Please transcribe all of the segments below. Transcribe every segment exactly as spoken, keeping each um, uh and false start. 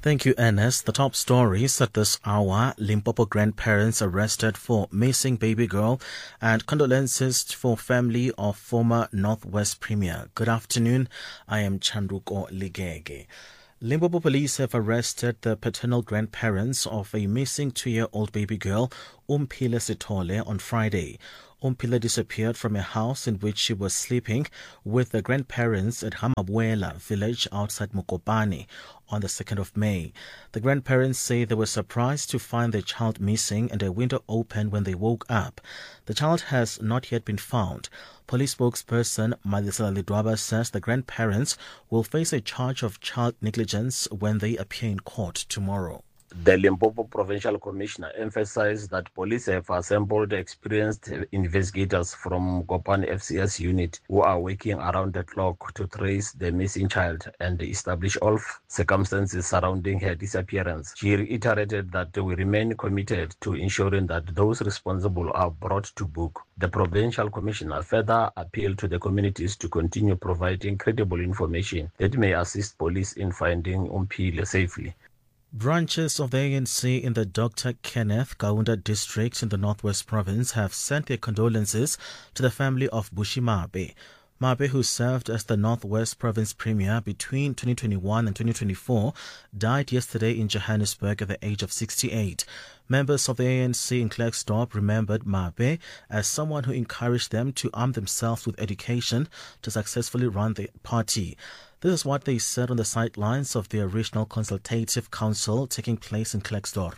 Thank you, Ernest. The top stories at this hour: Limpopo grandparents arrested for missing baby girl, and condolences for family of former Northwest Premier. Good afternoon. I am Chanduko Ligege. Limpopo police have arrested the paternal grandparents of a missing two-year-old baby girl, Umphile Sithole, on Friday. Umphile disappeared from a house in which she was sleeping with the grandparents at Hamabwela village outside Mokopane on the second of May. The grandparents say they were surprised to find their child missing and a window open when they woke up. The child has not yet been found. Police spokesperson Malisela Lidwaba says the grandparents will face a charge of child negligence when they appear in court tomorrow. The Limpopo Provincial Commissioner emphasized that police have assembled experienced investigators from Mokopane F C S unit who are working around the clock to trace the missing child and establish all circumstances surrounding her disappearance. She reiterated that we remain committed to ensuring that those responsible are brought to book. The Provincial Commissioner further appealed to the communities to continue providing credible information that may assist police in finding Umphile safely. Branches of the A N C in the Doctor Kenneth Kaunda district in the Northwest Province have sent their condolences to the family of Bushi Mabe. Mabe, who served as the Northwest Province Premier between twenty twenty-one and twenty twenty-four, died yesterday in Johannesburg at the age of sixty-eight. Members of the A N C in Klerksdorp remembered Mabe as someone who encouraged them to arm themselves with education to successfully run the party. This is what they said on the sidelines of their Regional Consultative Council taking place in Klerksdorp.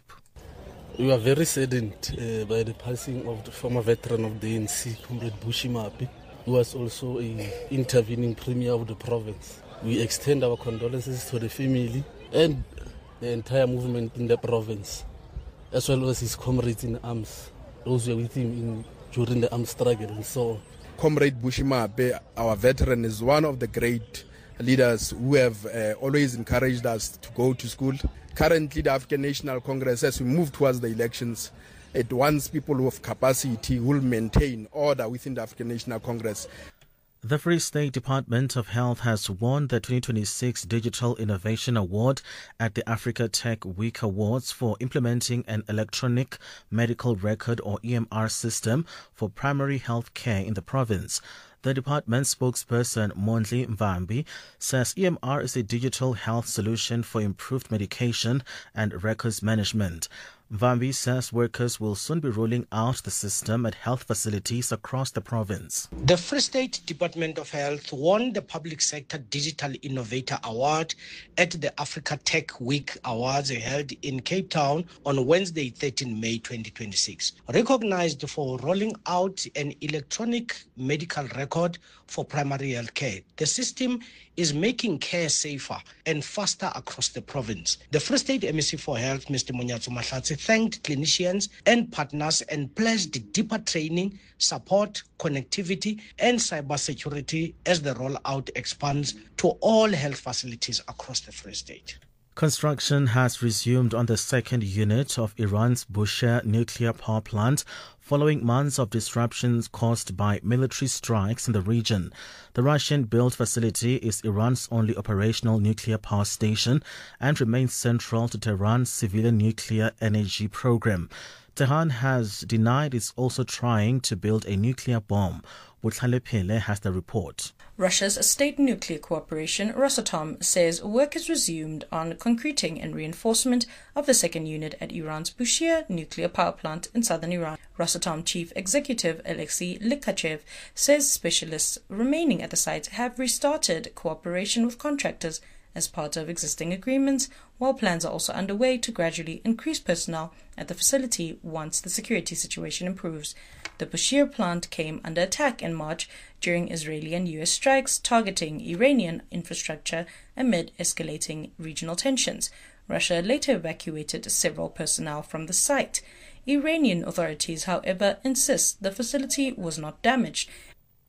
We are very saddened uh, by the passing of the former veteran of the A N C, Comrade Bushi Mabe, who was also an intervening premier of the province. We extend our condolences to the family and the entire movement in the province, as well as his comrades in arms, those who were with him in, during the armed struggle and so on. Comrade Bushi Mabe, our veteran, is one of the great leaders who have uh, always encouraged us to go to school. Currently, the African National Congress, as we move towards the elections, it wants people who have capacity who will maintain order within the African National Congress. The Free State Department of Health has won the twenty twenty-six Digital Innovation Award at the Africa Tech Week Awards for implementing an electronic medical record or E M R system for primary health care in the province. The department spokesperson Mondli Mvambi says E M R is a digital health solution for improved medication and records management. Mvambi says workers will soon be rolling out the system at health facilities across the province. The Free State Department of Health won the Public Sector Digital Innovator Award at the Africa Tech Week Awards held in Cape Town on Wednesday, thirteenth May twenty twenty-six. Recognized for rolling out an electronic medical record for primary health care, the system is making care safer and faster across the province. The Free State M E C for Health, Mister Monyatso Mahlatse, thanked clinicians and partners and pledged deeper training, support, connectivity, and cybersecurity as the rollout expands to all health facilities across the Free State. Construction has resumed on the second unit of Iran's Bushehr nuclear power plant following months of disruptions caused by military strikes in the region. The Russian-built facility is Iran's only operational nuclear power station and remains central to Tehran's civilian nuclear energy program. Tehran has denied it's also trying to build a nuclear bomb. Butlale Pele has the report. Russia's state nuclear corporation Rosatom says work has resumed on concreting and reinforcement of the second unit at Iran's Bushehr nuclear power plant in southern Iran. Rosatom chief executive Alexei Likachev says specialists remaining at the site have restarted cooperation with contractors as part of existing agreements, while plans are also underway to gradually increase personnel at the facility once the security situation improves. The Bushehr plant came under attack in March during Israeli and U S strikes targeting Iranian infrastructure amid escalating regional tensions. Russia later evacuated several personnel from the site. Iranian authorities, however, insist the facility was not damaged.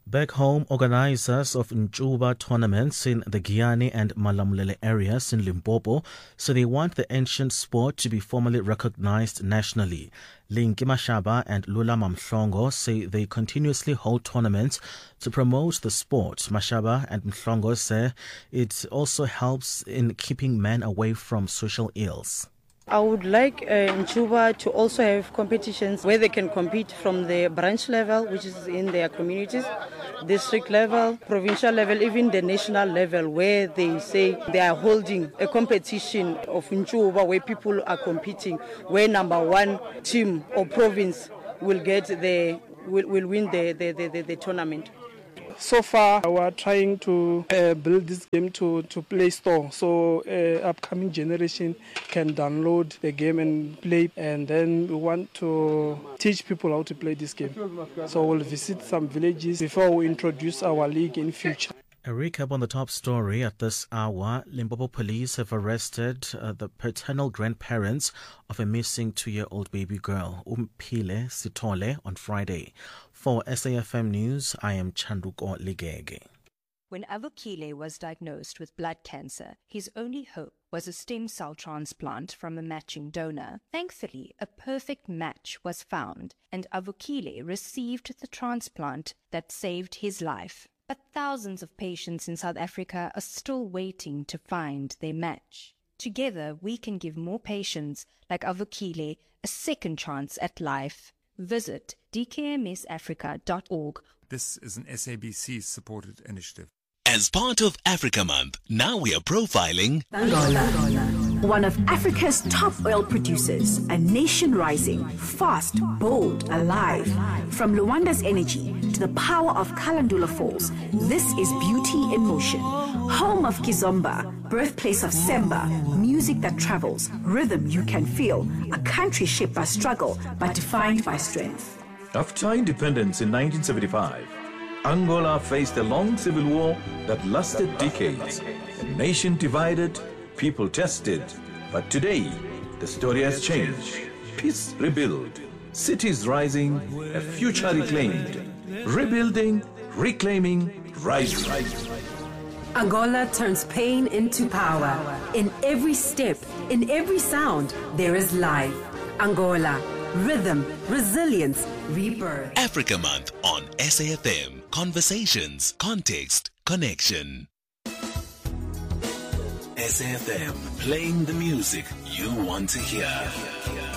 Back home, organizers of Nchuba tournaments in the Giyani and Malamulele areas in Limpopo say they want the ancient sport to be formally recognized nationally. Linki Mashaba and Lula Mhlongo say they continuously hold tournaments to promote the sport. Mashaba and Mhlongo say it also helps in keeping men away from social ills. I would like uh, Nchuba to also have competitions where they can compete from the branch level, which is in their communities, district level, provincial level, even the national level, where they say they are holding a competition of Nchuba where people are competing, where number one team or province will get the will, will win the, the, the, the, the tournament. So far, we are trying to uh, build this game to, to Play Store, so uh, upcoming generation can download the game and play. And then we want to teach people how to play this game. So we'll visit some villages before we introduce our league in future. A recap on the top story at this hour. Limpopo police have arrested uh, the paternal grandparents of a missing two-year-old baby girl, Umphile Sithole, on Friday. For S A F M News, I am Chanduko Ligege. When Avukile was diagnosed with blood cancer, his only hope was a stem cell transplant from a matching donor. Thankfully, a perfect match was found, and Avukile received the transplant that saved his life. But thousands of patients in South Africa are still waiting to find their match. Together, we can give more patients like Avukile a second chance at life. Visit d k m s africa dot org. This is an S A B C-supported initiative. As part of Africa Month, now we are profiling Angola, one of Africa's top oil producers, a nation rising, fast, bold, alive. From Luanda's energy to the power of Kalandula Falls, this is beauty in motion. Home of Kizomba, birthplace of Semba, music that travels, rhythm you can feel, a country shaped by struggle but defined by strength. After independence in nineteen seventy-five, Angola faced a long civil war that lasted decades. A nation divided, people tested. But today, the story has changed. Peace rebuilt, cities rising, a future reclaimed. Rebuilding, reclaiming, rising. Angola turns pain into power. In every step, in every sound, there is life. Angola, rhythm, resilience, rebirth. Africa Month on S A F M. Conversations, context, connection. S A F M, playing the music you want to hear.